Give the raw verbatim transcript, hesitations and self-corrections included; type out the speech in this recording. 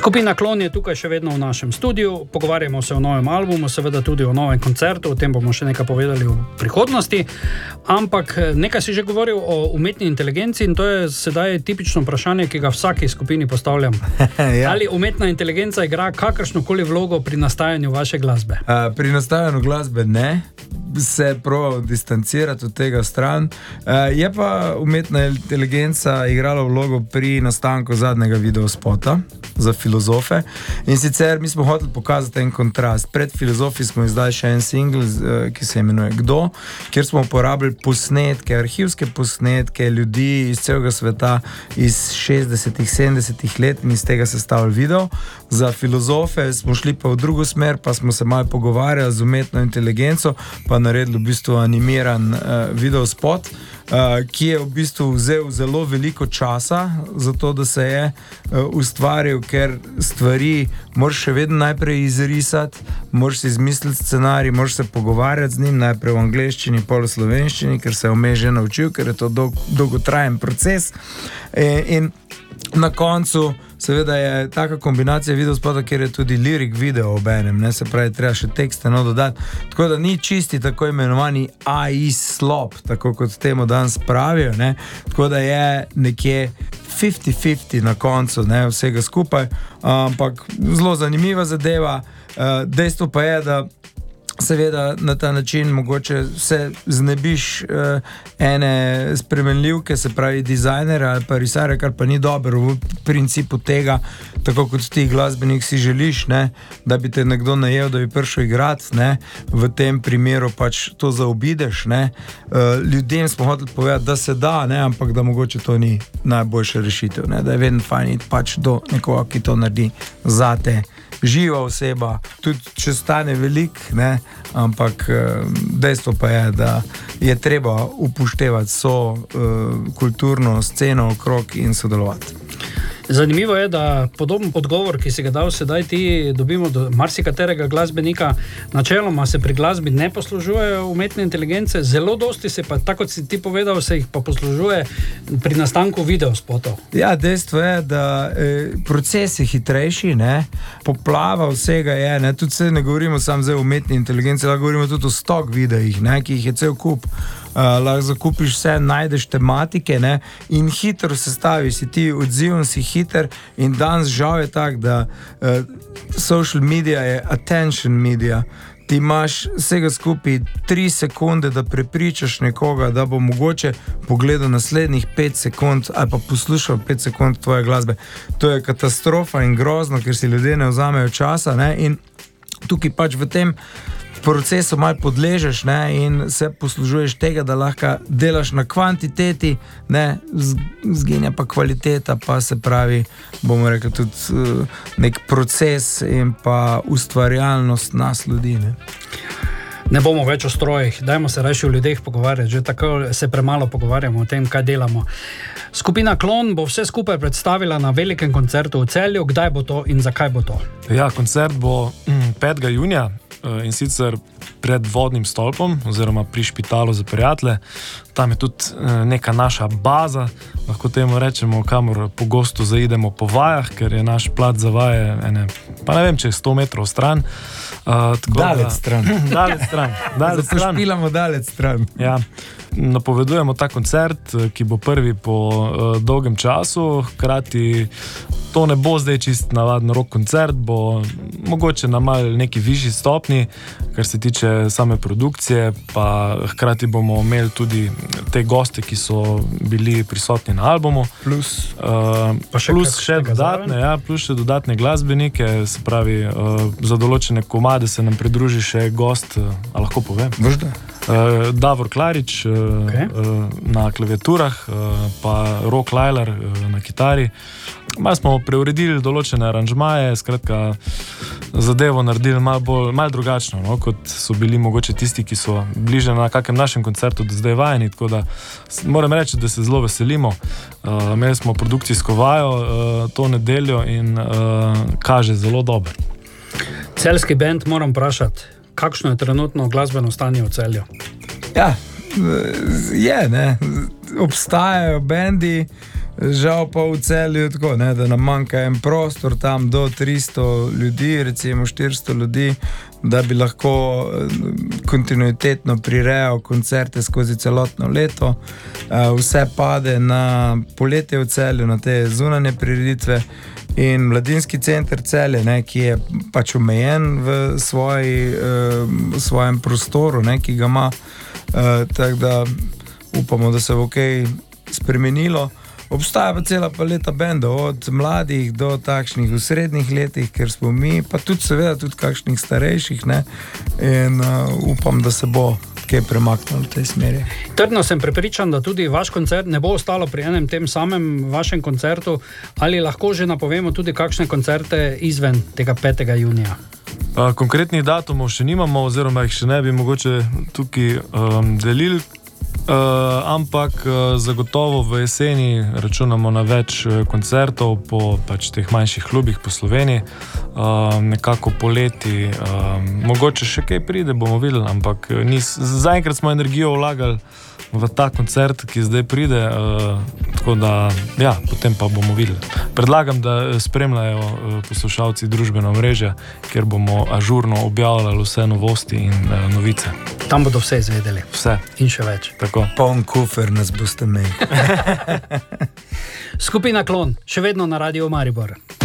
Skupina Klon je tukaj še vedno v našem studiu, pogovarjamo se o novem albumu, seveda tudi o novem koncertu, o tem bomo še nekaj povedali v prihodnosti, ampak nekaj si že govoril o umetni inteligenci in to je sedaj tipično vprašanje, ki ga vsaki skupini postavljam. Ja. Ali umetna inteligenca igra kakršnokoli vlogo pri nastajanju vaše glasbe? Uh, pri nastajanju glasbe ne, se probal distancirati od tega stran. Uh, je pa umetna inteligenca igrala vlogo pri nastanku zadnjega videospota za filozofe. In sicer mi smo hoteli pokazati en kontrast. Pred filozofi smo izdali še en single, ki se imenuje Kdo, kjer smo uporabili posnetke, arhivske posnetke ljudi iz celega sveta, iz šestdesetih, sedemdesetih let in iz tega sestavili video. Za filozofe smo šli pa v drugo smer, pa smo se malo pogovarjali z umetno inteligenco, pa naredili v bistvu animiran uh, videospot, uh, ki je v bistvu vzel zelo veliko časa za to, da se je uh, ustvaril, ker stvari moraš še vedno najprej izrisati, moraš si izmisliti scenarij, moraš se pogovarjati z njim, najprej v angleščini, pol v slovenščini, ker se je vmes že naučil, ker je to dolg, dolgotrajen proces. In, in na koncu seveda je taka kombinacija videospota, kjer je tudi lirik video ob enem, ne, se pravi, treba še tekste no dodati, tako da ni čisti tako imenovani A I slop, tako kot temu danes pravijo, ne, tako da je nekje fifty fifty na koncu, ne, vsega skupaj, ampak zelo zanimiva zadeva. Dejstvo pa je, da seveda na ta način mogoče se znebiš uh, ene spremenljivke, se pravi dizajnera ali pa risarja, kar pa ni dobro v principu tega, tako kot ti glasbenik si želiš, ne, da bi te nekdo najel, da bi prišel igrati, ne, v tem primeru pač to zaobideš, ne. Uh, ljudem smo hoteli povedati, da se da, ne, ampak da mogoče to ni najboljša rešitev, ne, da je vedno fajn iti pač do nekoga, ki to naredi zate. Živa oseba, tudi če stane velik, ne, ampak dejstvo pa je, da je treba upoštevati so uh, kulturno sceno okrog in sodelovati. Zanimivo je, da podoben odgovor, ki si ga dal sedaj ti, dobimo do marsikaterega glasbenika. Načeloma se pri glasbi ne poslužujejo umetne inteligence, zelo dosti se pa, tako kot si ti povedal, se jih pa poslužuje pri nastanku videospotov. Ja, dejstvo je, da eh, proces je hitrejši, ne, poplava vsega je, ne, tudi se ne govorimo samo zdaj o umetni inteligenci, lahko govorimo tudi o stok videih, ne, ki jih je cel kup. Uh, lahko zakupiš vse, najdeš tematike, ne, in hitro se stavi, si ti odziven, si hiter in danes žal je tak, da uh, social media je attention media. Ti imaš vsega skupaj tri sekunde, da prepričaš nekoga, da bo mogoče pogledal naslednjih pet sekund ali pa poslušal pet sekund tvoje glasbe. To je katastrofa in grozno, ker si ljudje ne vzamejo časa, ne, in tukaj pač v tem procesu malo podležeš, ne, in se poslužuješ tega, da lahko delaš na kvantiteti, ne, zginja pa kvaliteta, pa se pravi, bomo rekli, tudi nek proces in pa ustvarjalnost nas ljudi, ne. Ne bomo več o strojih, dajmo se reči o ljudeh pogovarjati, že tako se premalo pogovarjamo o tem, kaj delamo. Skupina Klon bo vse skupaj predstavila na velikem koncertu v Celju, kdaj bo to in zakaj bo to? Ja, koncert bo petega junija in sicer pred vodnim stolpom oziroma pri Špitalu za prijatelje. Tam je tudi neka naša baza, lahko temu rečemo, kamor pogosto zaidemo po vajah, ker je naš plac za vaje ene, pa ne vem, če je sto metrov stran. Uh, dalec da, stran. Dalec stran. Dalec Zato stran. Špilamo dalec stran. Ja. Napovedujemo ta koncert, ki bo prvi po uh, dolgem času, hkrati to ne bo zdaj čist navaden rock koncert, bo mogoče na mal neki višji stopni, kar se tiče same produkcije, pa hkrati bomo imeli tudi te goste, ki so bili prisotni na albumu. Plus, uh, še, plus še, dodatne, ja, plus še dodatne glasbenike, se pravi, uh, za določene komade se nam pridruži še gost, uh, a lahko povem? Možda. Uh, Davor Klarič uh, okay. uh, na klaviaturah, uh, pa Rok Lajlar uh, na kitari. Malo smo preuredili določene aranžmaje, skratka zadevo naredili malo, bolj, malo drugačno, no, kot so bili mogoče tisti, ki so bliže na kakem našem koncertu do zdaj vajeni, tako da moram reči, da se zelo veselimo. Uh, imeli smo produkcijsko vajo uh, to nedeljo in uh, kaže zelo dobro. Celjski band, moram vprašati, kakšno je trenutno glasbeno stanje v Celju? Ja, je, ne, obstajajo bendi, Žal pa v Celju tako, ne, da nam manjka en prostor, tam do tristo ljudi, recimo štiristo ljudi, da bi lahko kontinuitetno prirejal koncerte skozi celotno leto. Vse pade na poletje v Celju, na te zunanje prireditve. In Mladinski center Celje, ne, ki je pač omejen v, svoji, v svojem prostoru, ne, ki ga ima, tako da upamo, da se bo kaj spremenilo. Obstaja pa cela paleta bendov, od mladih do takšnih v srednjih letih, ker smo mi, pa tudi seveda tudi kakšnih starejših, ne, in uh, upam, da se bo kaj premaknilo v tej smeri. Trdno sem prepričan, da tudi vaš koncert ne bo ostalo pri enem tem samem vašem koncertu, ali lahko že napovemo tudi kakšne koncerte izven tega petega junija? Konkretnih datumov še nimamo, oziroma jih še ne bi mogoče tukaj um, delili. Uh, ampak uh, zagotovo v jeseni računamo na več uh, koncertov po pač teh manjših klubih po Sloveniji. Uh, nekako poleti, uh, mogoče še kaj pride, bomo videli, ampak nis, zaenkrat smo energijo vlagali v ta koncert, ki zdaj pride, uh, tako da ja, potem pa bomo videli. Predlagam, da spremljajo uh, poslušalci družbeno mreže, kjer bomo ažurno objavljali vse novosti in uh, novice. Tam bodo vse izvedeli. Vse. In še več. Tako. Poln kufer nas boste imeli. Skupina Klon, še vedno na Radio Maribor.